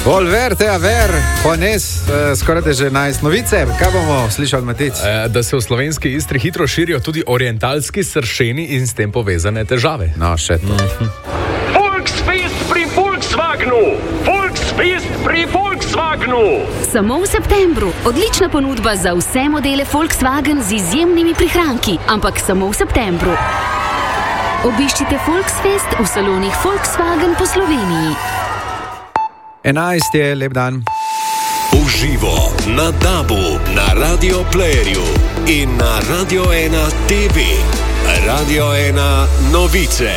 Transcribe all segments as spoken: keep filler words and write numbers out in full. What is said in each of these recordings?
Volverte a ver, Juanes, skoraj da že enajst novice. Kaj bomo slišali, Matic? E, da se v slovenski Istri hitro širijo tudi orientalski sršeni in s tem povezane težave. No, še to. Mm-hmm. Volksfest pri Volkswagenu! Volksfest pri Volkswagenu! Samo v septembru. Odlična ponudba za vse modele Volkswagen z izjemnimi prihranki, ampak samo v septembru. Obiščite Volksfest v salonih Volkswagen po Sloveniji. enajst je, lep dan. Uživo na Dabu, na Radio Playerju in na Radio ena T V. Radio ena novice.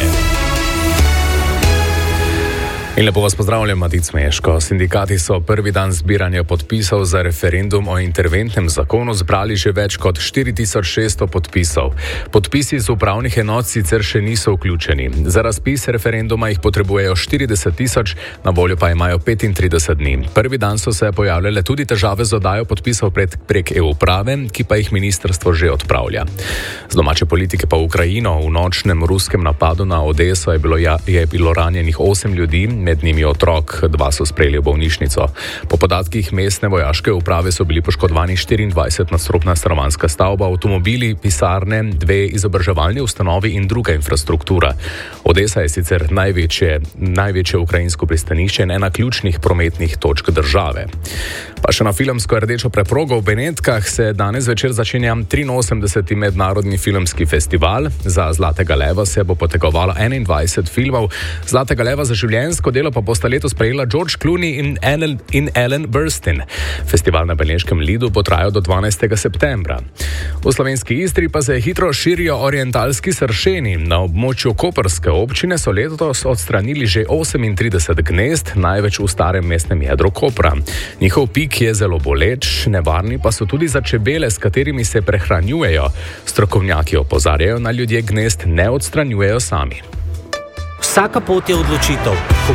In lepo vas pozdravljam, Matic Meško. Sindikati so prvi dan zbiranja podpisov za referendum o interventnem zakonu zbrali že več kot štiri tisoč šeststo podpisov. Podpisi z upravnih enot sicer še niso vključeni. Za razpis referenduma jih potrebujejo štirideset tisoč, na voljo pa imajo petintrideset dni. Prvi dan so se pojavljale tudi težave z oddajo podpisov prek, prek e-uprave, ki pa jih ministrstvo že odpravlja. Z domače politike pa v Ukrajino. V nočnem ruskem napadu na Odeso je bilo, ja, je bilo ranjenih osem ljudi, med njimi otrok, dva so sprejeli v bolnišnico. Po podatkih mestne vojaške uprave so bili poškodovani štiriindvajsetnadstropna stanovanjska stavba, avtomobili, pisarne, dve izobraževalni ustanovi in druga infrastruktura. Odesa je sicer največje, največje ukrajinsko pristanišče in ena ključnih prometnih točk države. Pa še na filmsko rdečo preprogo v Benetkah se danes večer začenja triinosemdeseti mednarodni filmski festival. Za Zlatega leva se bo potegovalo enaindvajset filmov. Zlatega leva za življenjsko delo pa bosta letos prejela George Clooney in Ellen, in Ellen Burstyn. Festival na Beneškem Lidu bo trajal do dvanajstega septembra. V slovenski Istri pa se hitro širijo orientalski sršeni. Na območju koprske občine so letos odstranili že osemintrideset gnezd, največ v starem mestnem jedru Kopra. Njihov pik je zelo boleč, nevarni pa so tudi za čebele, s katerimi se prehranjujejo. Strokovnjaki opozarjajo, na ljudje gnezd ne odstranjujejo sami. Vsaka pot je odločitev.